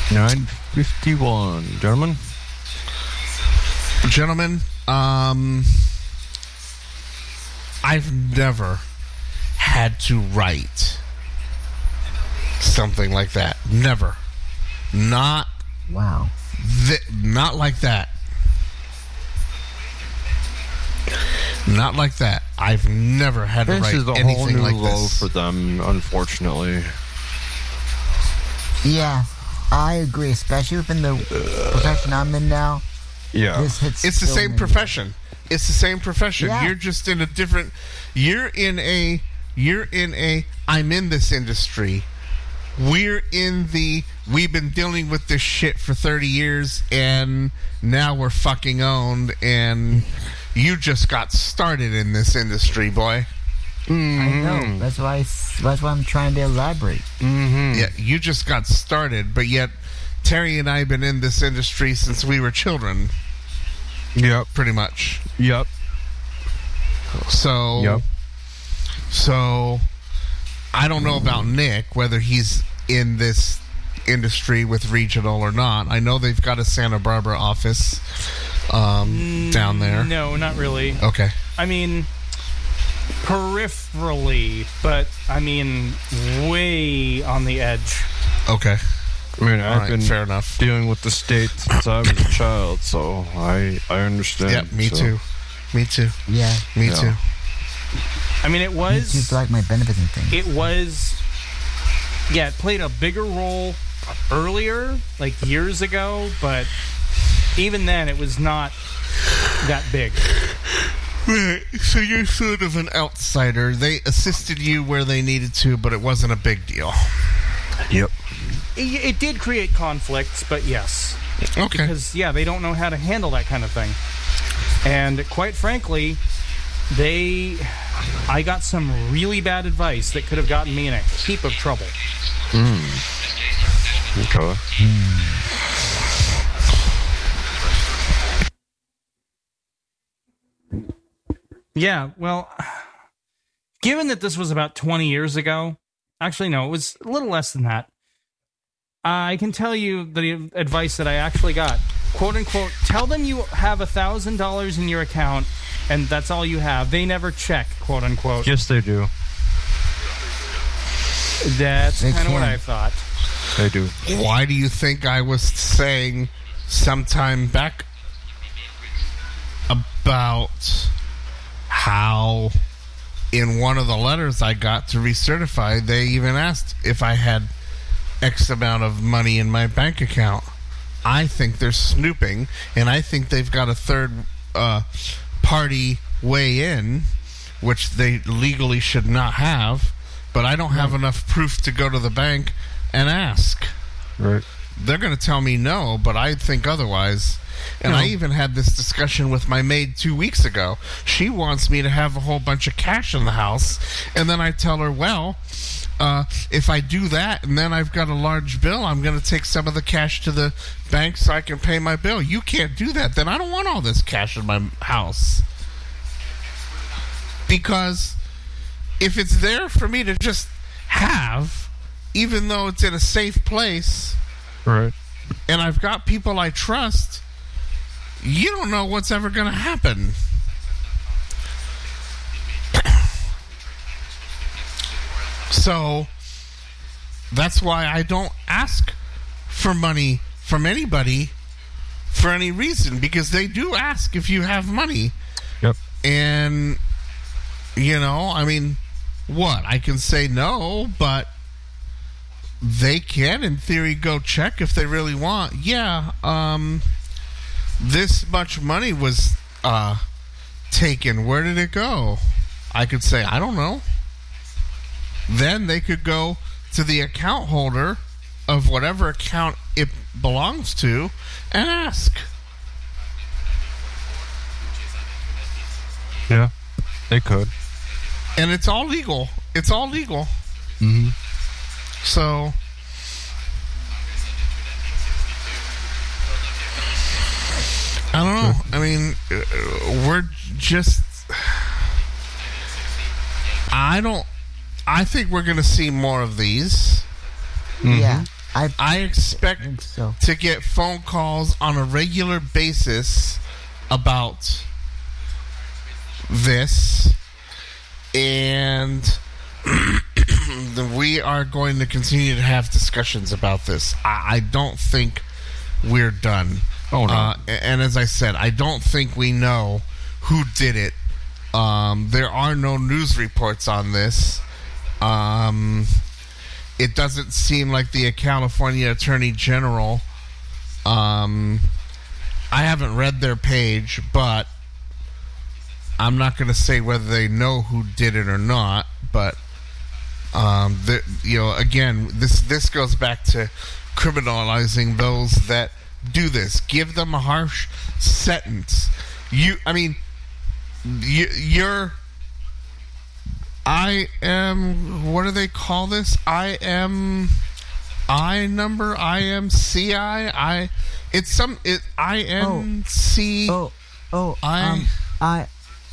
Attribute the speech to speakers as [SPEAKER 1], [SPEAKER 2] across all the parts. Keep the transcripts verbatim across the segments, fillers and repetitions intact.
[SPEAKER 1] nine fifty-one, gentlemen.
[SPEAKER 2] Gentlemen, um, I've never had to write something like that. Never. Not.
[SPEAKER 3] Wow.
[SPEAKER 2] Th- not like that. Not like that. I've never had to
[SPEAKER 1] This
[SPEAKER 2] write
[SPEAKER 1] is a
[SPEAKER 2] anything
[SPEAKER 1] whole new
[SPEAKER 2] like
[SPEAKER 1] low
[SPEAKER 2] this.
[SPEAKER 1] for them, unfortunately.
[SPEAKER 3] Yeah, I agree, especially within the profession I'm in now.
[SPEAKER 1] Yeah.
[SPEAKER 3] This hits
[SPEAKER 2] It's the
[SPEAKER 3] so
[SPEAKER 2] same
[SPEAKER 3] many-
[SPEAKER 2] profession. It's the same profession.
[SPEAKER 3] Yeah.
[SPEAKER 2] You're just in a different. You're in a. You're in a. I'm in this industry. We're in the. We've been dealing with this shit for thirty years, and now we're fucking owned. And you just got started in this industry, boy.
[SPEAKER 1] Mm-hmm.
[SPEAKER 3] I know. That's why. I, that's why I'm trying to elaborate.
[SPEAKER 1] Mm-hmm.
[SPEAKER 2] Yeah, you just got started, but yet Terry and I have been in this industry since we were children.
[SPEAKER 1] Yep.
[SPEAKER 2] Pretty much.
[SPEAKER 1] Yep.
[SPEAKER 2] So.
[SPEAKER 1] Yep.
[SPEAKER 2] So, I don't know about Nick, whether he's in this industry with regional or not. I know they've got a Santa Barbara office um, down there.
[SPEAKER 4] No, not really.
[SPEAKER 2] Okay.
[SPEAKER 4] I mean, peripherally, but I mean, way on the edge.
[SPEAKER 2] Okay.
[SPEAKER 1] I mean,
[SPEAKER 2] All
[SPEAKER 1] I've
[SPEAKER 2] right,
[SPEAKER 1] been
[SPEAKER 2] fair enough.
[SPEAKER 1] dealing with the state since I was a child, so I I understand.
[SPEAKER 2] Yeah, me
[SPEAKER 1] so.
[SPEAKER 2] too. Me too.
[SPEAKER 3] Yeah.
[SPEAKER 2] Me
[SPEAKER 1] Yeah.
[SPEAKER 2] too.
[SPEAKER 4] I mean, it
[SPEAKER 3] It's
[SPEAKER 4] was.
[SPEAKER 3] just like my benefits and things.
[SPEAKER 4] It was. Yeah, it played a bigger role earlier, like years ago, but even then, it was not that big.
[SPEAKER 2] Right. So you're sort of an outsider. They assisted you where they needed to, but it wasn't a big deal.
[SPEAKER 1] Yep.
[SPEAKER 4] It, it did create conflicts, but yes.
[SPEAKER 2] Okay.
[SPEAKER 4] Because, yeah, they don't know how to handle that kind of thing. And quite frankly, they... I got some really bad advice that could have gotten me in a heap of trouble.
[SPEAKER 1] Mm. Okay.
[SPEAKER 4] Yeah, well, given that this was about twenty years ago, actually, no, it was a little less than that. I can tell you the advice that I actually got. Quote unquote, tell them you have one thousand dollars in your account and that's all you have. They never check, quote unquote.
[SPEAKER 1] Yes, they do.
[SPEAKER 4] That's
[SPEAKER 3] They
[SPEAKER 4] kind of what
[SPEAKER 3] can.
[SPEAKER 4] I thought.
[SPEAKER 1] They do.
[SPEAKER 2] Why do you think I was saying sometime back about how in one of the letters I got to recertify, they even asked if I had X amount of money in my bank account? I think they're snooping, and I think they've got a third uh, party way in, which they legally should not have, but I don't have enough proof to go to the bank and ask.
[SPEAKER 1] Right.
[SPEAKER 2] They're going to tell me no, but I think otherwise. And
[SPEAKER 4] No.
[SPEAKER 2] I even had this discussion with my maid two weeks ago. She wants me to have a whole bunch of cash in the house, and then I tell her, well, uh, if I do that and then I've got a large bill, I'm going to take some of the cash to the bank so I can pay my bill. You can't do that. Then I don't want all this cash in my house. Because if it's there for me to just have, even though it's in a safe place,
[SPEAKER 1] Right.
[SPEAKER 2] and I've got people I trust, you don't know what's ever going to happen. So that's why I don't ask for money from anybody for any reason, because they do ask if you have money.
[SPEAKER 1] Yep.
[SPEAKER 2] And, you know, I mean, what? I can say no, but they can, in theory, go check if they really want. Yeah, um, this much money was uh, taken. Where did it go? I could say, I don't know. Then they could go to the account holder of whatever account it belongs to and ask.
[SPEAKER 1] Yeah. They could.
[SPEAKER 2] And it's all legal. It's all legal.
[SPEAKER 1] Mm-hmm.
[SPEAKER 2] So, I don't know. I mean, uh, we're just. I don't. I think we're going to see more of these.
[SPEAKER 3] Yeah. I
[SPEAKER 2] I expect
[SPEAKER 3] think so.
[SPEAKER 2] to get phone calls on a regular basis about this, and we are going to continue to have discussions about this. I, I don't think we're done.
[SPEAKER 1] Oh, no.
[SPEAKER 2] Uh, and as I said, I don't think we know who did it. Um, there are no news reports on this. Um, it doesn't seem like the California Attorney General. Um, I haven't read their page, but I'm not going to say whether they know who did it or not. But um, the, you know, again, this this goes back to criminalizing those that do this. Give them a harsh sentence. You, I mean. You, you're I am what do they call this? I am I number I am C I I it's some it I M C
[SPEAKER 3] Oh, oh,
[SPEAKER 2] I
[SPEAKER 3] um, I,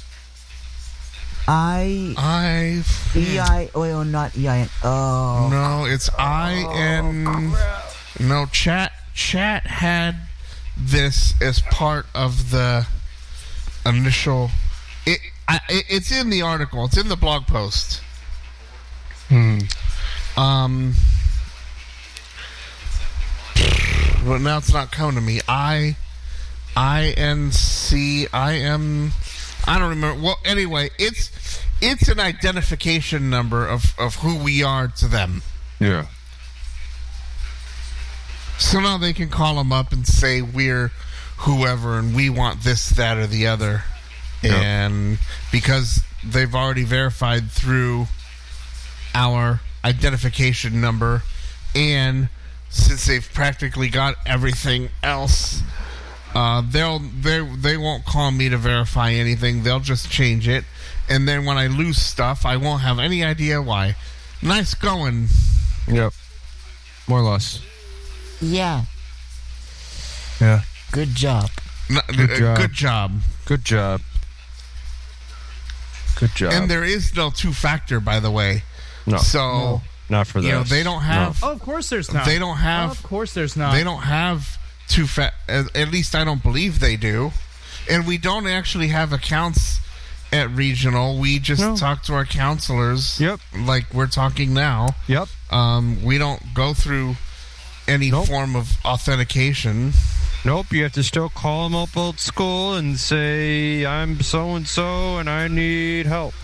[SPEAKER 3] I,
[SPEAKER 2] I
[SPEAKER 3] E I, oh, oh, not E I N. Oh,
[SPEAKER 2] no, it's I N no chat chat had this as part of the initial. It, I, it's in the article. It's in the blog post.
[SPEAKER 1] Hmm.
[SPEAKER 2] Um, but now it's not coming to me. I, I N C I M. I don't remember. Well, anyway, it's it's an identification number of of who we are to them.
[SPEAKER 1] Yeah.
[SPEAKER 2] So now they can call them up and say we're whoever and we want this, that, or the other.
[SPEAKER 1] Yep.
[SPEAKER 2] And because they've already verified through our identification number, and since they've practically got everything else, uh, they'll they they won't call me to verify anything. They'll just change it, and then when I lose stuff, I won't have any idea why. Nice going.
[SPEAKER 1] Yep. More or less.
[SPEAKER 3] yeah.
[SPEAKER 1] Yeah.
[SPEAKER 3] Good job.
[SPEAKER 2] N-
[SPEAKER 1] Good
[SPEAKER 2] uh,
[SPEAKER 1] job.
[SPEAKER 2] Good job.
[SPEAKER 1] Good job. Good job.
[SPEAKER 2] And there is no two-factor, by the way.
[SPEAKER 1] no.
[SPEAKER 2] So
[SPEAKER 1] No. Not for this.
[SPEAKER 2] you know they don't have.
[SPEAKER 4] Oh, of course there's not.
[SPEAKER 2] They don't have.
[SPEAKER 4] Oh, of course there's not.
[SPEAKER 2] They don't have two fa- at, at least I don't believe they do. And we don't actually have accounts at regional. We just
[SPEAKER 1] No.
[SPEAKER 2] talk to our counselors.
[SPEAKER 1] Yep.
[SPEAKER 2] Like we're talking now.
[SPEAKER 1] Yep.
[SPEAKER 2] Um, we don't go through any
[SPEAKER 1] Nope.
[SPEAKER 2] form of authentication.
[SPEAKER 1] Nope, you have to still call them up old school and say, I'm so-and-so and I need help.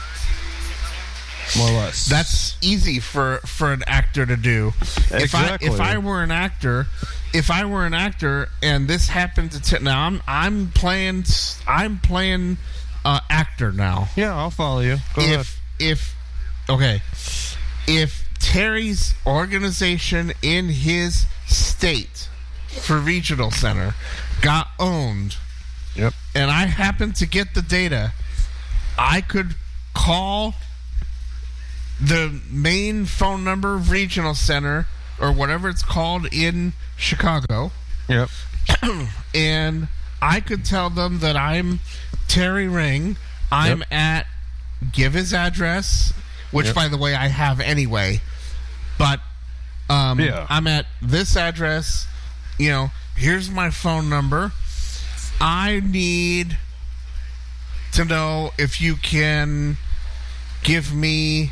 [SPEAKER 1] More or less.
[SPEAKER 2] That's easy for, for an actor to do. If I
[SPEAKER 1] Exactly.
[SPEAKER 2] if I were an actor, if I were an actor and this happened to t- now I'm I'm playing I'm playing uh, actor now.
[SPEAKER 1] Yeah, I'll follow you. Go ahead.
[SPEAKER 2] if if okay, if Terry's organization in his state for regional center got owned,
[SPEAKER 1] Yep.
[SPEAKER 2] and I happened to get the data, I could call the main phone number of regional center or whatever it's called in Chicago,
[SPEAKER 1] Yep.
[SPEAKER 2] and I could tell them that I'm Terry Ring. I'm
[SPEAKER 1] Yep.
[SPEAKER 2] at, give his address, which
[SPEAKER 1] Yep.
[SPEAKER 2] by the way I have anyway, but um,
[SPEAKER 1] Yeah.
[SPEAKER 2] I'm at this address. You know, here's my phone number. I need to know if you can give me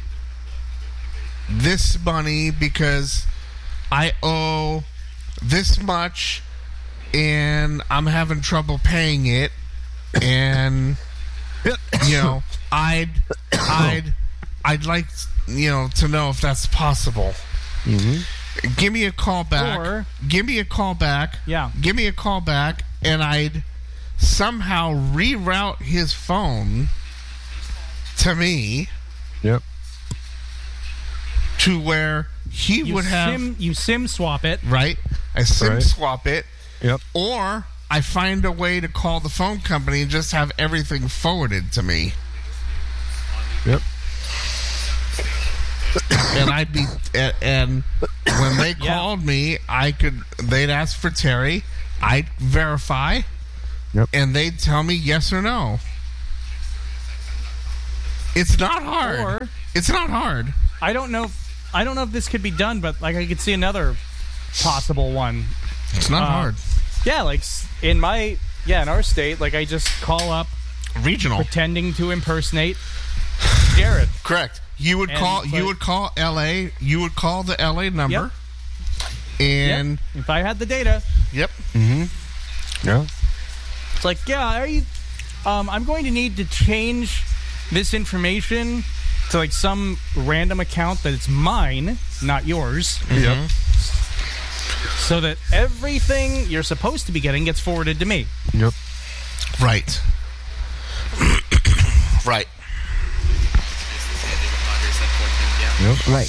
[SPEAKER 2] this money because I owe this much and I'm having trouble paying it, and you know, I'd I'd I'd like, you know, to know if that's possible.
[SPEAKER 1] Mm-hmm.
[SPEAKER 2] Give me a call back.
[SPEAKER 4] Or-
[SPEAKER 2] give me a call back.
[SPEAKER 4] Yeah.
[SPEAKER 2] Give me a call back, and I'd somehow reroute his phone to me
[SPEAKER 1] Yep.
[SPEAKER 2] to where he
[SPEAKER 4] You
[SPEAKER 2] would have
[SPEAKER 4] sim, you sim swap it.
[SPEAKER 2] right. I SIM
[SPEAKER 1] Right.
[SPEAKER 2] swap it,
[SPEAKER 1] Yep.
[SPEAKER 2] or I find a way to call the phone company and just have everything forwarded to me.
[SPEAKER 1] Yep.
[SPEAKER 2] And I'd be and, and when they
[SPEAKER 4] Yeah.
[SPEAKER 2] called me, I could they'd ask for Terry, I'd verify,
[SPEAKER 1] Yep.
[SPEAKER 2] and they'd tell me yes or no. It's not hard.
[SPEAKER 4] Or-
[SPEAKER 2] it's not hard.
[SPEAKER 4] I don't know. I don't know if this could be done, but like I could see another possible one.
[SPEAKER 2] It's not
[SPEAKER 4] Uh,
[SPEAKER 2] hard.
[SPEAKER 4] Yeah, like s- in my yeah in our state, like I just call up
[SPEAKER 2] Regional.
[SPEAKER 4] pretending to impersonate Jared.
[SPEAKER 2] Correct. You would
[SPEAKER 4] And,
[SPEAKER 2] call.
[SPEAKER 4] like-
[SPEAKER 2] you would call L A. You would call the L A number.
[SPEAKER 4] Yep.
[SPEAKER 2] And
[SPEAKER 4] If I had the data,
[SPEAKER 2] yep.
[SPEAKER 1] Yeah.
[SPEAKER 4] it's like, yeah, are you? Um, I'm going to need to change this information to like some random account that it's mine, not yours,
[SPEAKER 1] Yep.
[SPEAKER 4] so that everything you're supposed to be getting gets forwarded to me.
[SPEAKER 1] Yep.
[SPEAKER 2] Right. Right.
[SPEAKER 1] Yep.
[SPEAKER 3] Right.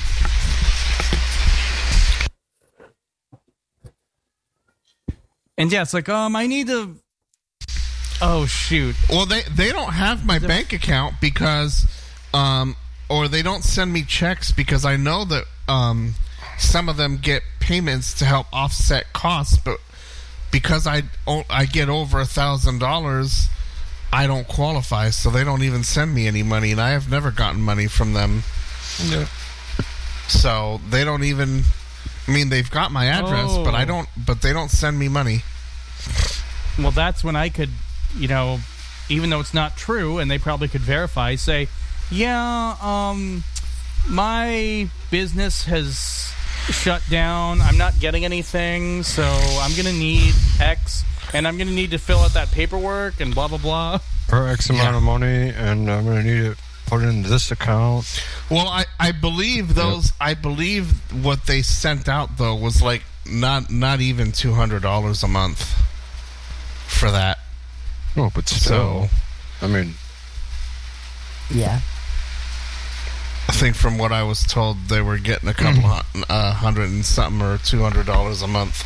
[SPEAKER 4] And yeah, it's like, um, I need to. Oh shoot!
[SPEAKER 2] Well, they they don't have my bank account because, um, or they don't send me checks because I know that um, some of them get payments to help offset costs, but because I o- I get over a thousand dollars, I don't qualify, so they don't even send me any money, and I have never gotten money from them.
[SPEAKER 1] Yeah.
[SPEAKER 2] So they don't even. I mean, they've got my address,
[SPEAKER 4] Oh.
[SPEAKER 2] but I don't. But they don't send me money.
[SPEAKER 4] Well, that's when I could, you know, even though it's not true, and they probably could verify, say, yeah, um, my business has shut down. I'm not getting anything, so I'm going to need X, and I'm going to need to fill out that paperwork and blah, blah, blah.
[SPEAKER 1] For X amount
[SPEAKER 2] Yeah.
[SPEAKER 1] of money, and I'm gonna need it put in this account.
[SPEAKER 2] Well, I, I believe those. I believe what they sent out though was like not not even two hundred dollars a month for that.
[SPEAKER 1] Oh, but still, I mean,
[SPEAKER 3] Yeah.
[SPEAKER 2] I think from what I was told, they were getting a couple hun- uh, hundred and something or two hundred dollars a month,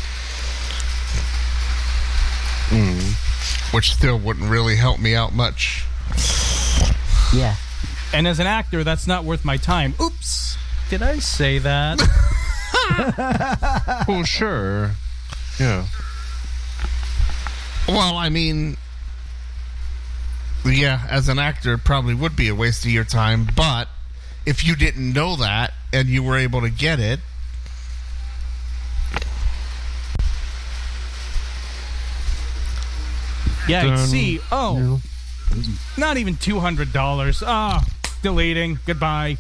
[SPEAKER 2] which still wouldn't really help me out much.
[SPEAKER 3] Yeah.
[SPEAKER 4] And as an actor, that's not worth my time. Oops. Did I say that?
[SPEAKER 1] well, sure, yeah.
[SPEAKER 2] Well, I mean, yeah, as an actor, it probably would be a waste of your time, but if you didn't know that and you were able to get it,
[SPEAKER 4] Yeah, I
[SPEAKER 1] Dun.
[SPEAKER 4] see. Oh,
[SPEAKER 3] No.
[SPEAKER 4] not even two hundred dollars. Ah, deleting. Goodbye.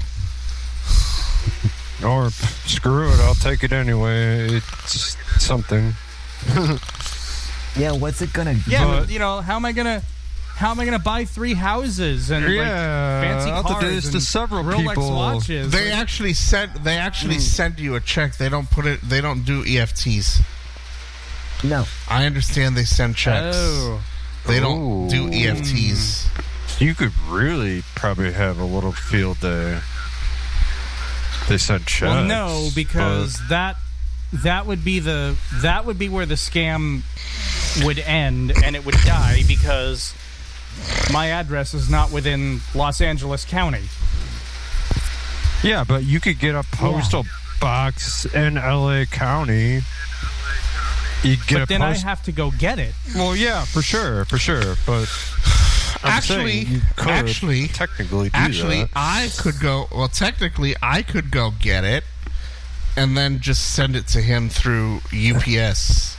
[SPEAKER 1] Or screw it, I'll take it anyway. It's something.
[SPEAKER 3] Yeah, what's it gonna
[SPEAKER 4] Yeah,
[SPEAKER 1] But-
[SPEAKER 4] but, you know, how am I gonna how am I gonna buy three houses and like,
[SPEAKER 1] Yeah,
[SPEAKER 4] fancy
[SPEAKER 1] I'll have to do
[SPEAKER 4] cars
[SPEAKER 1] this to
[SPEAKER 4] and
[SPEAKER 1] several
[SPEAKER 4] Rolex
[SPEAKER 1] people.
[SPEAKER 4] watches?
[SPEAKER 2] they
[SPEAKER 4] Like,
[SPEAKER 2] actually send they actually send you a check. They don't put it. They don't do E F Ts.
[SPEAKER 3] No.
[SPEAKER 2] I understand they send checks.
[SPEAKER 4] oh,
[SPEAKER 2] They don't do E F Ts.
[SPEAKER 1] You could really probably have a little field day. They sent checks.
[SPEAKER 4] well, no, because that that would be the that would be where the scam would end and it would die because my address is not within Los Angeles County.
[SPEAKER 1] but- yeah, but you could get a postal box in L A County. You get
[SPEAKER 4] But
[SPEAKER 1] a
[SPEAKER 4] then I
[SPEAKER 1] post.
[SPEAKER 4] have to go get it.
[SPEAKER 1] well, yeah, for sure, for sure. But I'm
[SPEAKER 2] Actually,
[SPEAKER 1] saying you could
[SPEAKER 2] actually,
[SPEAKER 1] technically do
[SPEAKER 2] Actually,
[SPEAKER 1] that.
[SPEAKER 2] I could go. Well, technically, I could go get it, and then just send it to him through U P S.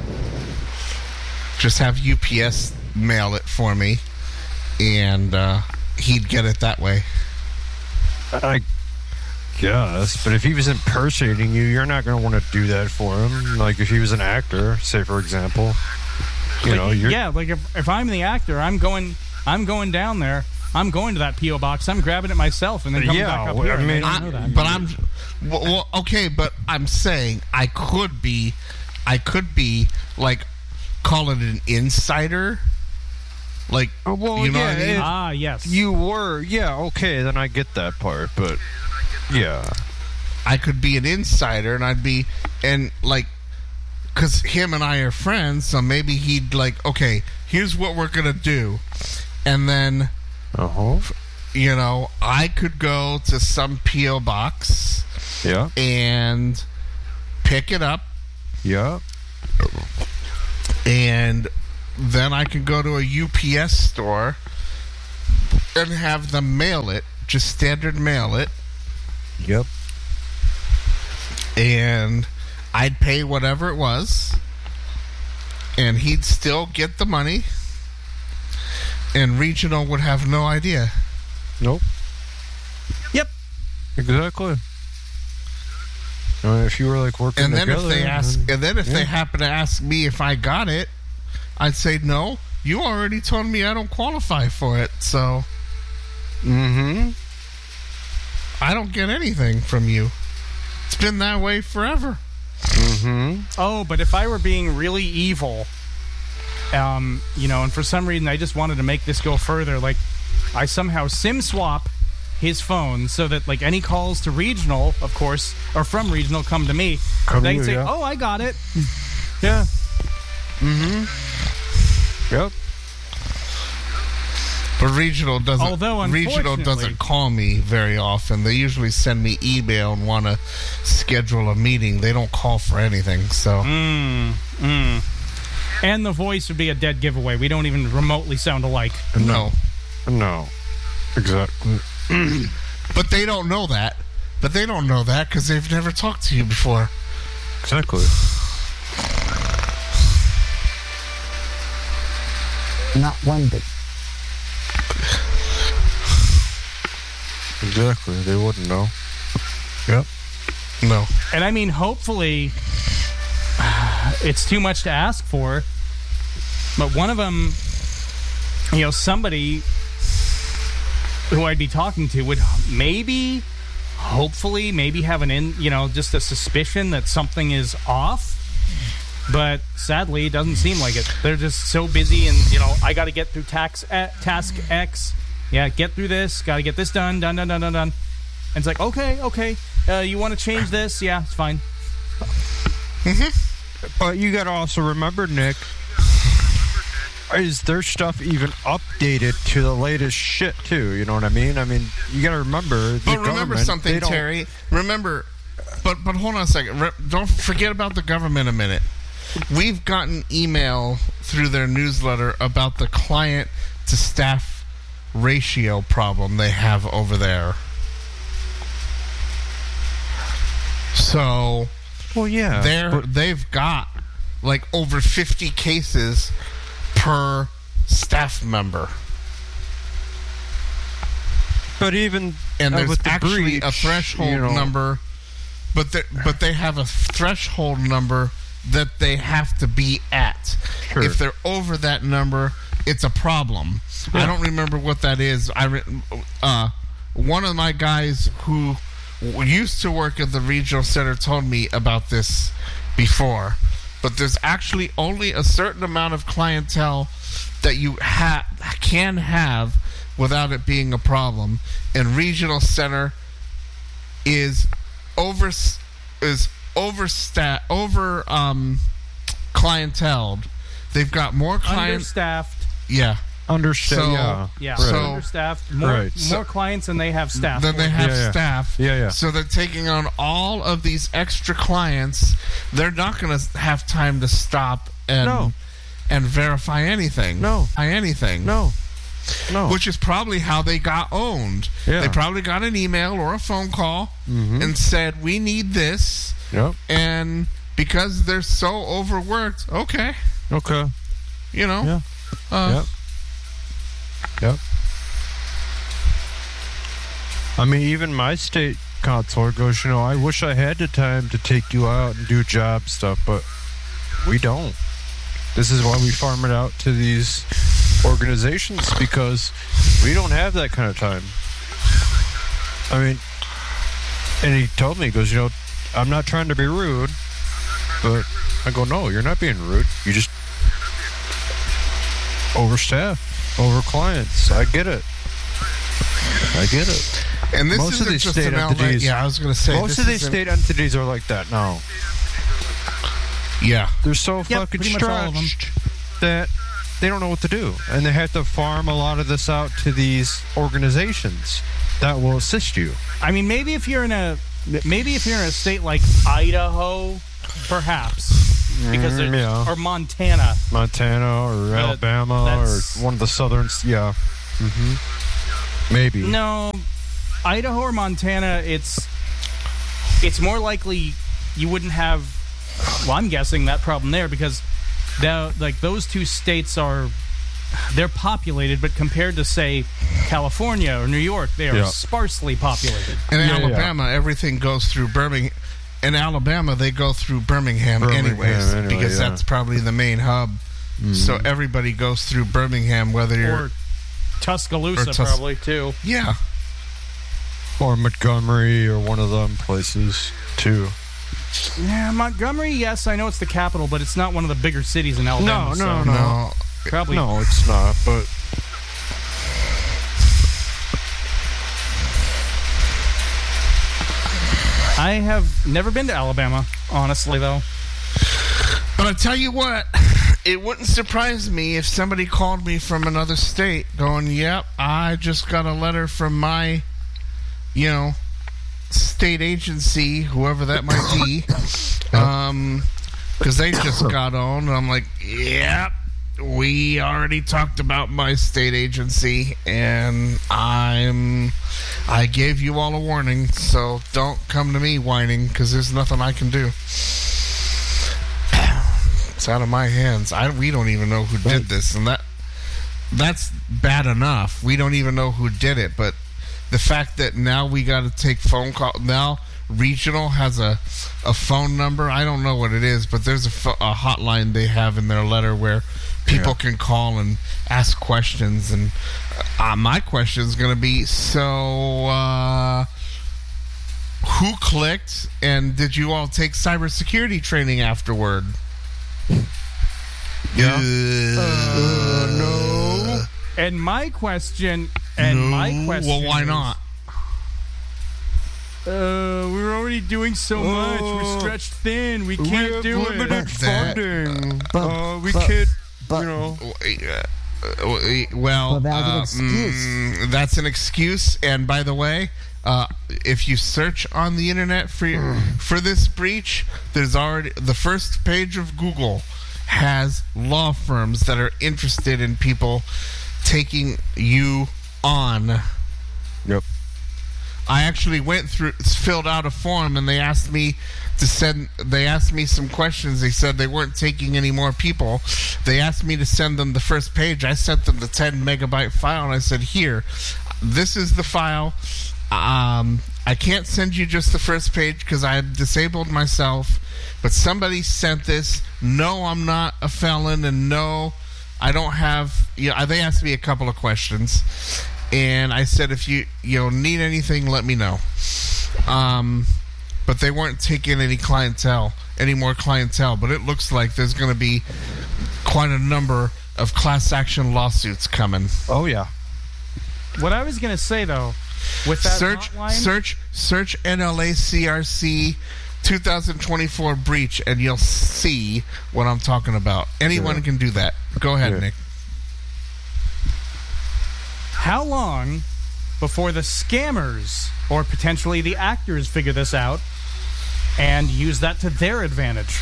[SPEAKER 2] Just have U P S mail it for me, and uh, he'd get it that way.
[SPEAKER 1] I guess, but if he was impersonating you, you're not going to want to do that for him. Like if he was an actor, say for example, you know, you're
[SPEAKER 4] Yeah, like if, if I'm the actor, I'm going I'm going down there. I'm going to that P O box. I'm grabbing it myself and then coming
[SPEAKER 1] Yeah,
[SPEAKER 4] back up
[SPEAKER 1] well,
[SPEAKER 4] here.
[SPEAKER 1] I
[SPEAKER 4] and they
[SPEAKER 1] mean,
[SPEAKER 4] don't
[SPEAKER 2] I,
[SPEAKER 4] know that.
[SPEAKER 2] but I'm well, well, okay. But I'm saying I could be, I could be like call it an insider. Like,
[SPEAKER 1] Oh, well,
[SPEAKER 2] you know
[SPEAKER 1] yeah,
[SPEAKER 2] what I mean?
[SPEAKER 1] it-
[SPEAKER 4] ah, yes.
[SPEAKER 1] you were, yeah, okay, then I get that part, but yeah,
[SPEAKER 2] I could be an insider, and I'd be, and like, because him and I are friends, so maybe he'd like, okay, here's what we're gonna do, and then,
[SPEAKER 1] uh huh,
[SPEAKER 2] you know, I could go to some P O box
[SPEAKER 1] yeah,
[SPEAKER 2] and pick it up,
[SPEAKER 1] yeah,
[SPEAKER 2] and then I could go to a U P S store and have them mail it, just standard mail it,
[SPEAKER 1] yep,
[SPEAKER 2] and I'd pay whatever it was, and he'd still get the money, and regional would have no idea.
[SPEAKER 1] Nope.
[SPEAKER 4] Yep.
[SPEAKER 1] Exactly. I mean, if you were like working
[SPEAKER 2] And then
[SPEAKER 1] together,
[SPEAKER 2] if they ask,
[SPEAKER 1] then-
[SPEAKER 2] and then if
[SPEAKER 1] yeah.
[SPEAKER 2] they happen to ask me if I got it, I'd say no. You already told me I don't qualify for it, so
[SPEAKER 1] Mm-hmm.
[SPEAKER 2] I don't get anything from you. It's been that way forever.
[SPEAKER 1] Mm-hmm.
[SPEAKER 4] Oh, but if I were being really evil, um, you know, and for some reason I just wanted to make this go further, like I somehow SIM swap his phone so that like any calls to regional, of course, or from regional come to me.
[SPEAKER 1] Come
[SPEAKER 4] they
[SPEAKER 1] to
[SPEAKER 4] can
[SPEAKER 1] you,
[SPEAKER 4] say,
[SPEAKER 1] yeah.
[SPEAKER 4] "Oh, I got it."
[SPEAKER 1] Yeah.
[SPEAKER 2] Mm-hmm.
[SPEAKER 1] Yep.
[SPEAKER 2] But regional doesn't.
[SPEAKER 4] Although,
[SPEAKER 2] regional
[SPEAKER 4] unfortunately-
[SPEAKER 2] doesn't call me very often. They usually send me email and want to schedule a meeting. They don't call for anything. So
[SPEAKER 4] Mm, mm. And the voice would be a dead giveaway. We don't even remotely sound alike.
[SPEAKER 2] no.
[SPEAKER 1] No. Exactly.
[SPEAKER 2] But they don't know that. But they don't know that because they've never talked to you before.
[SPEAKER 1] Exactly.
[SPEAKER 3] Not one bit.
[SPEAKER 1] Exactly. They wouldn't know. Yep.
[SPEAKER 2] No.
[SPEAKER 4] And I mean, hopefully, it's too much to ask for. But one of them, you know, somebody who I'd be talking to would maybe, hopefully, maybe have an in, you know, just a suspicion that something is off. But sadly, it doesn't seem like it. They're just so busy, and you know, I got to get through tax uh, task X. Yeah, get through this. Got to get this done. Done. Done. Done. Done. Done. And it's like, okay, okay. Uh, you want to change this? Yeah, it's fine.
[SPEAKER 1] But you got to also remember, Nick, is their stuff even updated to the latest shit too? You know what I mean? I mean, you got to remember. The
[SPEAKER 2] But remember
[SPEAKER 1] government,
[SPEAKER 2] something,
[SPEAKER 1] they don't-
[SPEAKER 2] Terry. Remember, but but hold on a second. Re- don't forget about the government a minute. We've gotten email through their newsletter about the client to staff ratio problem they have over there. So
[SPEAKER 1] Well, yeah.
[SPEAKER 2] they're
[SPEAKER 1] but-
[SPEAKER 2] they've got like over fifty cases per staff member.
[SPEAKER 1] But even
[SPEAKER 2] And
[SPEAKER 1] uh,
[SPEAKER 2] there's
[SPEAKER 1] with the
[SPEAKER 2] actually a
[SPEAKER 1] breach,
[SPEAKER 2] threshold
[SPEAKER 1] you know,
[SPEAKER 2] number, but they, but they have a threshold number that they have to be at.
[SPEAKER 1] Sure.
[SPEAKER 2] If they're over that number, it's a problem. I don't remember what that is. I re- uh, one of my guys who used to work at the regional center told me about this before. But there's actually only a certain amount of clientele that you ha- can have without it being a problem. And regional center is over is overstat over um clienteled. They've got more clients.
[SPEAKER 4] Understaffed.
[SPEAKER 2] Yeah.
[SPEAKER 1] understand.
[SPEAKER 2] So-
[SPEAKER 1] yeah.
[SPEAKER 4] Yeah,
[SPEAKER 1] Right.
[SPEAKER 2] So-
[SPEAKER 4] understaffed. More,
[SPEAKER 1] Right.
[SPEAKER 4] more
[SPEAKER 2] So-
[SPEAKER 4] clients than they have staff.
[SPEAKER 2] Then they
[SPEAKER 4] for.
[SPEAKER 2] have
[SPEAKER 1] Yeah, yeah.
[SPEAKER 2] staff.
[SPEAKER 1] Yeah, yeah.
[SPEAKER 2] So they're taking on all of these extra clients. They're not going to have time to stop and
[SPEAKER 1] No.
[SPEAKER 2] and verify anything.
[SPEAKER 1] No.
[SPEAKER 2] Verify anything.
[SPEAKER 1] No. No.
[SPEAKER 2] Which is probably how they got owned.
[SPEAKER 1] Yeah.
[SPEAKER 2] They probably got an email or a phone call
[SPEAKER 1] Mhm.
[SPEAKER 2] and said, "We need this,"
[SPEAKER 1] Yep.
[SPEAKER 2] and because they're so overworked, okay,
[SPEAKER 1] Okay.
[SPEAKER 2] you know,
[SPEAKER 1] Yeah.
[SPEAKER 2] uh,
[SPEAKER 1] Yep. Yep. I mean, even my state consular goes, you know, I wish I had the time to take you out and do job stuff, but we don't. This is why we farm it out to these organizations, because we don't have that kind of time. I mean, and he told me, he goes, you know, I'm not trying to be rude, but I go, no, you're not being rude. You just overstaff, over clients. I get it. I get it.
[SPEAKER 2] and this
[SPEAKER 1] Most of
[SPEAKER 2] isn't
[SPEAKER 1] these
[SPEAKER 2] just
[SPEAKER 1] state
[SPEAKER 2] an outlet.
[SPEAKER 1] entities-
[SPEAKER 2] Yeah, I was going to say
[SPEAKER 1] Most
[SPEAKER 2] this
[SPEAKER 1] of these
[SPEAKER 2] isn't-
[SPEAKER 1] state entities are like that now.
[SPEAKER 2] Yeah,
[SPEAKER 1] They're so
[SPEAKER 4] Yep,
[SPEAKER 1] fucking
[SPEAKER 4] pretty much all of them.
[SPEAKER 1] stretched that they don't know what to do. And they have to farm a lot of this out to these organizations that will assist you.
[SPEAKER 4] I mean, maybe if you're in a maybe if you're in a state like Idaho, perhaps because
[SPEAKER 1] Mm,
[SPEAKER 4] they're-
[SPEAKER 1] yeah.
[SPEAKER 4] or Montana.
[SPEAKER 1] Montana or Alabama or
[SPEAKER 4] that's-
[SPEAKER 1] one of the southern, yeah. Mm-hmm. Maybe.
[SPEAKER 4] No, Idaho or Montana. It's it's more likely you wouldn't have. Well, I'm guessing that problem there because, the, like those two states are, they're populated, but compared to say California or New York, they are
[SPEAKER 1] Yeah.
[SPEAKER 4] sparsely populated.
[SPEAKER 2] In
[SPEAKER 1] Yeah,
[SPEAKER 2] Alabama, everything goes through Birmingham. In Alabama, they go through Birmingham,
[SPEAKER 1] Birmingham
[SPEAKER 2] anyways,
[SPEAKER 1] anyway,
[SPEAKER 2] because
[SPEAKER 1] yeah.
[SPEAKER 2] that's probably the main hub. So everybody goes through Birmingham, whether you're
[SPEAKER 4] Or Tuscaloosa,
[SPEAKER 2] Or Tus-
[SPEAKER 4] probably too.
[SPEAKER 2] yeah.
[SPEAKER 1] Or Montgomery or one of them places, too.
[SPEAKER 4] Yeah, Montgomery. Yes, I know it's the capital, but it's not one of the bigger cities in Alabama.
[SPEAKER 1] No,
[SPEAKER 4] so
[SPEAKER 1] no,
[SPEAKER 2] No,
[SPEAKER 4] Probably.
[SPEAKER 1] No, it's not, but...
[SPEAKER 4] I have never been to Alabama, honestly, though.
[SPEAKER 2] but I tell you what, it wouldn't surprise me if somebody called me from another state going, yep, I just got a letter from my, you know, state agency, whoever that might be, um, because they just got on, and I'm like, yep, we already talked about my state agency, and I'm, I gave you all a warning, so don't come to me whining, because there's nothing I can do. It's out of my hands. I we don't even know who did this, and that that's bad enough. We don't even know who did it, but the fact that now we got to take phone call now. Regional has a a phone number. I don't know what it is, but there's a, pho- a hotline they have in their letter where people
[SPEAKER 1] Yeah.
[SPEAKER 2] can call and ask questions. And uh, my question is going to be: so, uh, who clicked, and did you all take cybersecurity training afterward?
[SPEAKER 1] Yeah.
[SPEAKER 2] Uh, no.
[SPEAKER 4] And my question, and
[SPEAKER 2] No.
[SPEAKER 4] my question.
[SPEAKER 2] Well, why
[SPEAKER 4] is,
[SPEAKER 2] not?
[SPEAKER 4] Uh, we're already doing so much. We're stretched thin. We can't
[SPEAKER 1] have
[SPEAKER 4] do
[SPEAKER 1] limited
[SPEAKER 4] it.
[SPEAKER 2] That-
[SPEAKER 1] funding.
[SPEAKER 3] But-
[SPEAKER 1] uh, we
[SPEAKER 3] but-
[SPEAKER 1] can't,
[SPEAKER 3] but-
[SPEAKER 1] you know...
[SPEAKER 2] Uh, well,
[SPEAKER 3] Well, that's an
[SPEAKER 2] uh,
[SPEAKER 3] excuse.
[SPEAKER 2] mm, that's an excuse. And by the way, uh, if you search on the internet for for this breach, there's already the first page of Google has law firms that are interested in people taking you on.
[SPEAKER 1] Yep.
[SPEAKER 2] I actually went through, filled out a form, and they asked me to send. They asked me some questions. They said they weren't taking any more people. They asked me to send them the first page. I sent them the ten megabyte file, and I said, "Here, this is the file. Um, I can't send you just the first page because I had disabled myself. But somebody sent this. No, I'm not a felon, and no, I don't have. You know, they asked me a couple of questions." And I said, if you you know need anything, let me know. Um, but they weren't taking any clientele, any more clientele. But it looks like there's going to be quite a number of class action lawsuits coming.
[SPEAKER 1] Oh, yeah.
[SPEAKER 4] What I was gonna say though, with that
[SPEAKER 2] search,
[SPEAKER 4] hotline,
[SPEAKER 2] search, search N L A C R C twenty twenty-four breach, and you'll see what I'm talking about. Anyone
[SPEAKER 1] Yeah.
[SPEAKER 2] can do that. Go ahead,
[SPEAKER 1] Yeah.
[SPEAKER 2] Nick.
[SPEAKER 4] how long before the scammers or potentially the actors figure this out and use that to their advantage?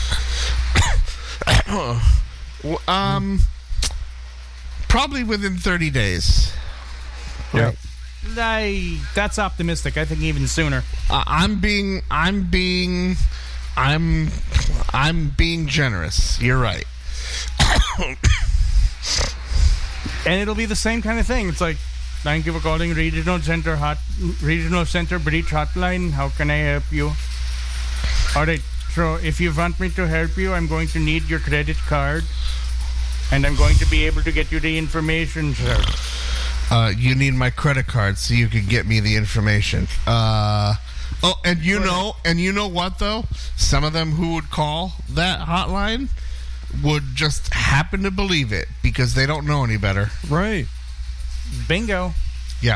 [SPEAKER 2] W- Um, probably within thirty days.
[SPEAKER 1] Yeah.
[SPEAKER 4] I, that's optimistic. I think even sooner.
[SPEAKER 2] Uh, I'm being, I'm being, I'm, I'm being generous. You're right.
[SPEAKER 4] And it'll be the same kind of thing. It's like, thank you for calling Regional Center Hot Regional Center Breach Hotline. How can I help you? All right. So if you want me to help you, I'm going to need your credit card, and I'm going to be able to get you the information, sir.
[SPEAKER 2] Uh, you need my credit card so you can get me the information. Uh, oh, and you know, and you know what though? Some of them who would call that hotline would just happen to believe it because they don't know any better.
[SPEAKER 1] Right.
[SPEAKER 4] Bingo.
[SPEAKER 2] Yeah.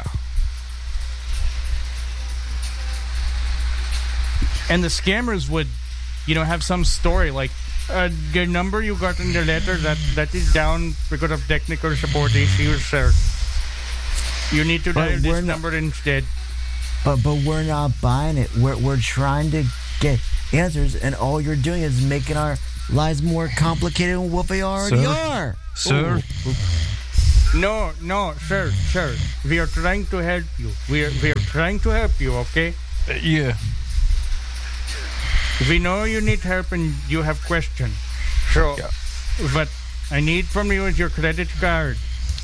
[SPEAKER 4] And the scammers would, you know, have some story like, uh, the number you got in the letter, that, that is down because of technical support issues, sir. You need to
[SPEAKER 3] But
[SPEAKER 4] dial
[SPEAKER 3] we're
[SPEAKER 4] this
[SPEAKER 3] not-
[SPEAKER 4] number instead.
[SPEAKER 3] But but we're not buying it. We're we're trying to get answers, and all you're doing is making our lives more complicated than what they already
[SPEAKER 1] Sir?
[SPEAKER 3] are.
[SPEAKER 1] Sir?
[SPEAKER 4] No, no, sir, sir. We are trying to help you. We are, we are trying to help you, okay?
[SPEAKER 1] Uh, yeah.
[SPEAKER 4] We know you need help and you have questions. So,
[SPEAKER 1] Yeah.
[SPEAKER 4] but I need from you is your credit card.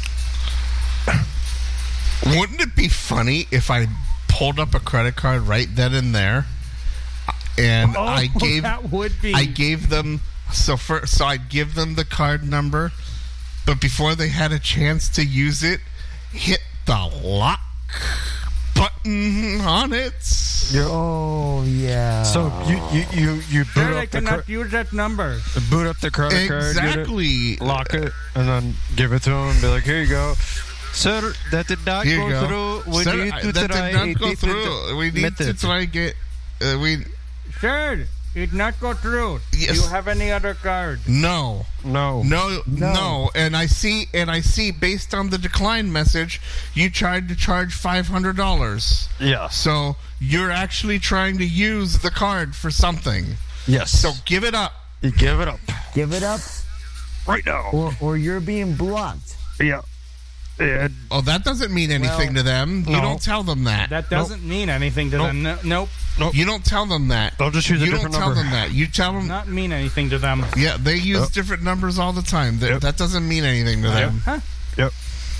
[SPEAKER 2] Wouldn't it be funny if I pulled up a credit card right then and there, and
[SPEAKER 4] Oh,
[SPEAKER 2] I gave
[SPEAKER 4] that would be.
[SPEAKER 2] I gave them so for so I'd give them the card number, but before they had a chance to use it, hit the lock button on it.
[SPEAKER 3] Oh yeah.
[SPEAKER 1] So you you you, you boot
[SPEAKER 4] Sir, I
[SPEAKER 1] up the
[SPEAKER 4] cannot
[SPEAKER 1] cr-
[SPEAKER 4] use that number.
[SPEAKER 1] boot up the credit card, get
[SPEAKER 2] Exactly.
[SPEAKER 1] it, lock it, and then give it to them. And be like, here you go, sir. That did not
[SPEAKER 2] Here
[SPEAKER 1] go,
[SPEAKER 2] you go.
[SPEAKER 1] through. We
[SPEAKER 2] Sir,
[SPEAKER 1] need
[SPEAKER 2] I-
[SPEAKER 1] to
[SPEAKER 2] that
[SPEAKER 1] try
[SPEAKER 2] did not
[SPEAKER 1] a
[SPEAKER 2] go
[SPEAKER 1] different
[SPEAKER 2] through. We need
[SPEAKER 1] method.
[SPEAKER 2] to try get. Uh, we
[SPEAKER 4] Sir, it did not go through.
[SPEAKER 2] Yes.
[SPEAKER 4] Do you have any other card?
[SPEAKER 2] no.
[SPEAKER 1] No,
[SPEAKER 2] No, no,
[SPEAKER 3] No.
[SPEAKER 2] and I see, and I see, based on the decline message, you tried to charge five hundred dollars.
[SPEAKER 1] Yes.
[SPEAKER 2] So you're actually trying to use the card for something.
[SPEAKER 1] Yes.
[SPEAKER 2] So give it up.
[SPEAKER 1] you give it up
[SPEAKER 3] Give it up,
[SPEAKER 1] right now.
[SPEAKER 3] or or you're being blocked.
[SPEAKER 1] Yeah. And
[SPEAKER 2] Oh, that doesn't mean anything
[SPEAKER 4] Well,
[SPEAKER 2] to them. You
[SPEAKER 1] no.
[SPEAKER 2] don't tell them that.
[SPEAKER 4] That doesn't mean anything to
[SPEAKER 1] Nope.
[SPEAKER 4] them. No, nope.
[SPEAKER 2] You don't tell them that.
[SPEAKER 1] They'll just use a
[SPEAKER 2] you don't
[SPEAKER 1] different
[SPEAKER 2] tell
[SPEAKER 1] number.
[SPEAKER 2] them that. You tell them.
[SPEAKER 4] Not mean anything to them.
[SPEAKER 2] Yeah, they use
[SPEAKER 1] Yep.
[SPEAKER 2] different numbers all the time. That,
[SPEAKER 1] Yep.
[SPEAKER 2] that doesn't mean anything to them.
[SPEAKER 4] Huh?
[SPEAKER 1] Yep.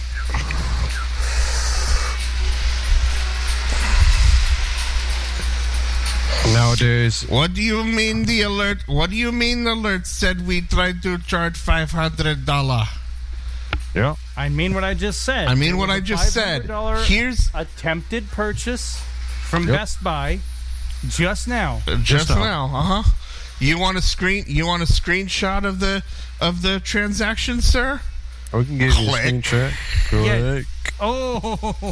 [SPEAKER 1] Nowadays,
[SPEAKER 2] What do you mean the alert? What do you mean the alert said we tried to charge five hundred dollars?
[SPEAKER 1] yeah.
[SPEAKER 4] I mean what I just said.
[SPEAKER 2] I mean
[SPEAKER 4] It
[SPEAKER 2] what
[SPEAKER 4] was
[SPEAKER 2] I
[SPEAKER 4] a
[SPEAKER 2] just said.
[SPEAKER 4] five hundred dollars
[SPEAKER 2] Here's
[SPEAKER 4] attempted purchase from
[SPEAKER 1] Yep.
[SPEAKER 4] Best Buy just now.
[SPEAKER 2] just,
[SPEAKER 1] Just
[SPEAKER 2] now.
[SPEAKER 1] now.
[SPEAKER 2] Uh huh. You want a screen? You want a screenshot of the of the transaction, sir?
[SPEAKER 1] We can give you a
[SPEAKER 2] Click.
[SPEAKER 1] screenshot. Click.
[SPEAKER 4] Oh,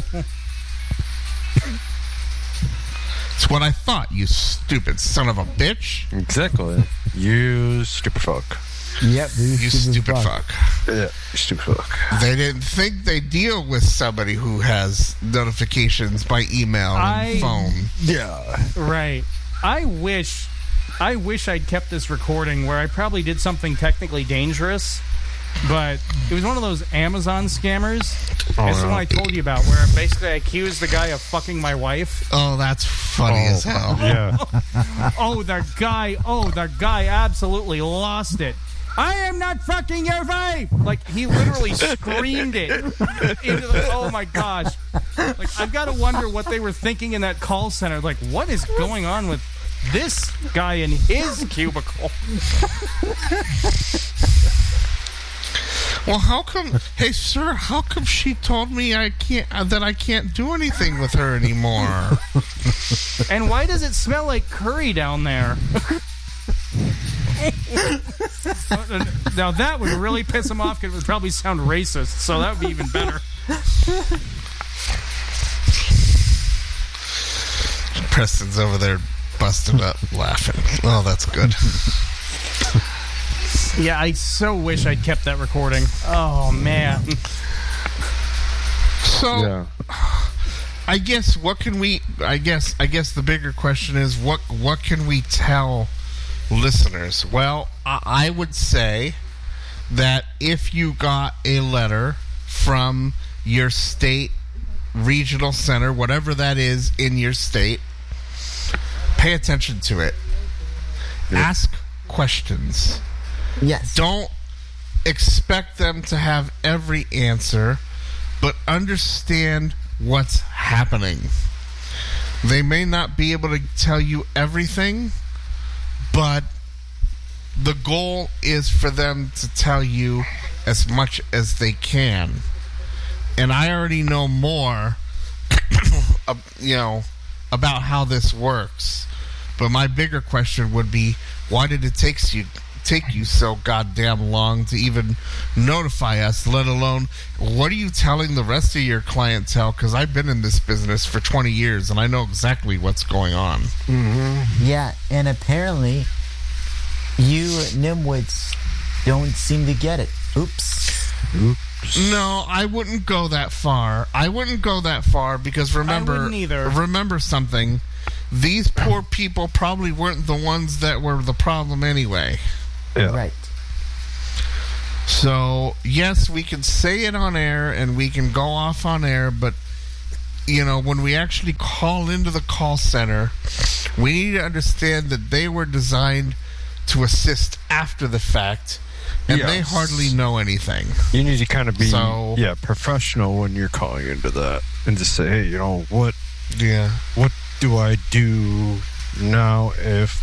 [SPEAKER 2] It's what I thought. You stupid son of a bitch.
[SPEAKER 1] Exactly. You stupid fuck.
[SPEAKER 3] Yep.
[SPEAKER 2] You stupid fuck.
[SPEAKER 1] Yeah. You stupid fuck.
[SPEAKER 2] They didn't think they deal with somebody who has notifications by email and
[SPEAKER 4] I-
[SPEAKER 2] phone.
[SPEAKER 1] Yeah.
[SPEAKER 4] right. I wish, I wish I'd kept this recording where I probably did something technically dangerous, but it was one of those Amazon scammers.
[SPEAKER 1] Oh,
[SPEAKER 4] It's the
[SPEAKER 1] no.
[SPEAKER 4] one I told you about, where basically I accused the guy of fucking my wife.
[SPEAKER 2] Oh, that's funny as hell.
[SPEAKER 1] Yeah.
[SPEAKER 4] Oh, the guy, oh, the guy absolutely lost it. I am not fucking your wife! Like, he literally screamed it into the, oh my gosh. Like, I've got to wonder what they were thinking in that call center. Like, what is going on with this guy in his cubicle?
[SPEAKER 2] Well, how come? Hey, sir, how come she told me I can't uh, that I can't do anything with her anymore?
[SPEAKER 4] And why does it smell like curry down there? Now, that would really piss him off because it would probably sound racist, so that would be even better.
[SPEAKER 2] Preston's over there busted up laughing. Oh, that's good.
[SPEAKER 4] Yeah, I so wish I'd kept that recording. Oh, man.
[SPEAKER 2] So,
[SPEAKER 1] Yeah.
[SPEAKER 2] I guess what can we? I guess I guess the bigger question is what what can we tell listeners? Well, I, I would say that if you got a letter from your state regional center, whatever that is in your state, pay attention to it. Ask questions.
[SPEAKER 3] Yes.
[SPEAKER 2] Don't expect them to have every answer, but understand what's happening. They may not be able to tell you everything, but the goal is for them to tell you as much as they can. And I already know more, you know, about how this works. But my bigger question would be, why did it take you take you so goddamn long to even notify us, let alone what are you telling the rest of your clientele? Because I've been in this business for twenty years and I know exactly what's going on.
[SPEAKER 3] Yeah, and apparently you nimwits don't seem to get it. Oops.
[SPEAKER 2] No, I wouldn't go that far. I wouldn't go that far because remember,
[SPEAKER 4] wouldn't either.
[SPEAKER 2] remember something. These poor people probably weren't the ones that were the problem anyway.
[SPEAKER 1] Yeah.
[SPEAKER 3] Right.
[SPEAKER 2] So, yes, we can say it on air and we can go off on air, but you know, when we actually call into the call center, we need to understand that they were designed to assist after the fact, and they
[SPEAKER 1] Yes.
[SPEAKER 2] hardly know anything.
[SPEAKER 1] You need to kind of be
[SPEAKER 2] So-
[SPEAKER 1] yeah professional when you're calling into that, and just say, hey, you know what?
[SPEAKER 2] Yeah.
[SPEAKER 1] What do I do now if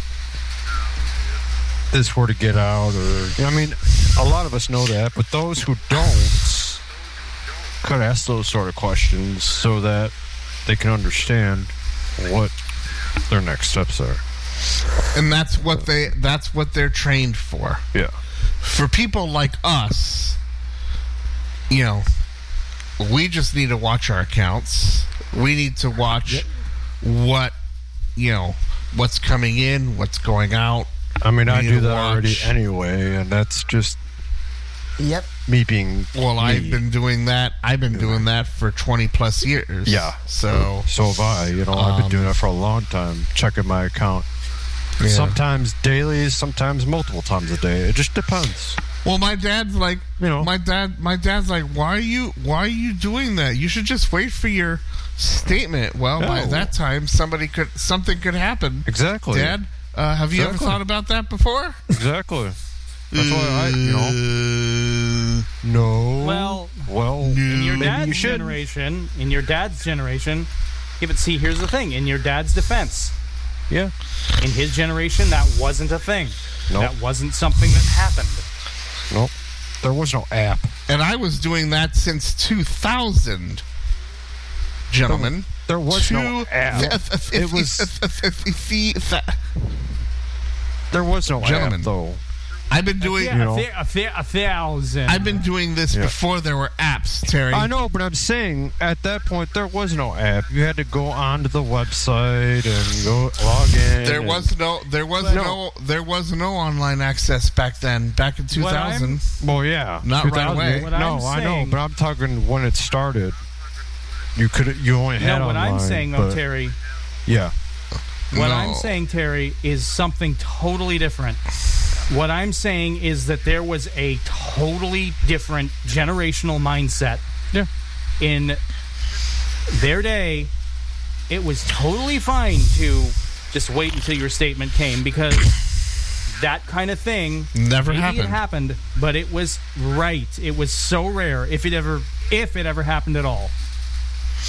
[SPEAKER 1] this were to get out? Or I mean, a lot of us know that, but those who don't could ask those sort of questions so that they can understand what their next steps are.
[SPEAKER 2] And that's what they that's what they're trained for.
[SPEAKER 1] Yeah.
[SPEAKER 2] For people like us, you know, we just need to watch our accounts. We need to watch what, you know, what's coming in, what's going out.
[SPEAKER 1] I mean,
[SPEAKER 2] We
[SPEAKER 1] I
[SPEAKER 2] need
[SPEAKER 1] do
[SPEAKER 2] to
[SPEAKER 1] that already
[SPEAKER 2] watch.
[SPEAKER 1] anyway, and that's just
[SPEAKER 3] Yep.
[SPEAKER 1] me being
[SPEAKER 2] Well,
[SPEAKER 1] me.
[SPEAKER 2] I've been doing that. I've been doing that for twenty plus years.
[SPEAKER 1] Yeah.
[SPEAKER 2] So,
[SPEAKER 1] So have I. You know, I've been
[SPEAKER 2] Um,
[SPEAKER 1] doing that for a long time, checking my account.
[SPEAKER 2] yeah.
[SPEAKER 1] Sometimes daily, sometimes multiple times a day. It just depends.
[SPEAKER 2] Well, my dad's like,
[SPEAKER 1] You know.
[SPEAKER 2] my dad, my dad's like, why are you, why are you doing that? You should just wait for your statement. Well, by
[SPEAKER 1] No.
[SPEAKER 2] that time, somebody could, something could happen.
[SPEAKER 1] Exactly.
[SPEAKER 2] Dad, uh, have you ever
[SPEAKER 1] Exactly.
[SPEAKER 2] thought about that before?
[SPEAKER 1] Exactly. That's why I, you know. No.
[SPEAKER 4] Well,
[SPEAKER 1] well,
[SPEAKER 4] in your
[SPEAKER 1] maybe
[SPEAKER 4] dad's
[SPEAKER 1] you should.
[SPEAKER 4] generation, in your dad's generation, yeah, but see, here's the thing. In your dad's defense,
[SPEAKER 1] Yeah.
[SPEAKER 4] in his generation, that wasn't a thing.
[SPEAKER 1] Nope.
[SPEAKER 4] That wasn't something that happened.
[SPEAKER 1] Nope. There was no app.
[SPEAKER 2] And I was doing that since two thousand, gentlemen.
[SPEAKER 1] There was no
[SPEAKER 2] Two-
[SPEAKER 1] app. It was. There was no
[SPEAKER 2] Gentlemen.
[SPEAKER 1] app, though.
[SPEAKER 2] I've been doing.
[SPEAKER 4] Yeah,
[SPEAKER 1] you know.
[SPEAKER 4] a, fa- a, fa- a thousand.
[SPEAKER 2] I've been doing this
[SPEAKER 1] Yeah.
[SPEAKER 2] before there were apps, Terry.
[SPEAKER 1] I know, but I'm saying at that point there was no app. You had to go onto the website and go log in.
[SPEAKER 2] There
[SPEAKER 1] and-
[SPEAKER 2] was no, there was
[SPEAKER 1] No.
[SPEAKER 2] no, there was no online access back then. Back in two
[SPEAKER 4] What I'm-
[SPEAKER 2] thousand.
[SPEAKER 1] Well, yeah,
[SPEAKER 2] Not right
[SPEAKER 1] two thousand.
[SPEAKER 2] away.
[SPEAKER 4] What
[SPEAKER 1] No,
[SPEAKER 4] I'm
[SPEAKER 1] I know,
[SPEAKER 4] saying-
[SPEAKER 1] but I'm talking when it started. You could, you only had
[SPEAKER 4] No, what I'm
[SPEAKER 1] online,
[SPEAKER 4] saying, though,
[SPEAKER 1] but-
[SPEAKER 4] Terry,
[SPEAKER 1] Yeah,
[SPEAKER 4] what
[SPEAKER 2] No.
[SPEAKER 4] I'm saying, Terry, is something totally different. What I'm saying is that there was a totally different generational mindset.
[SPEAKER 1] Yeah.
[SPEAKER 4] In their day, it was totally fine to just wait until your statement came because that kind of thing
[SPEAKER 2] Never
[SPEAKER 4] maybe
[SPEAKER 2] happened.
[SPEAKER 4] it happened, but it was right. It was so rare if it ever if it ever happened at all.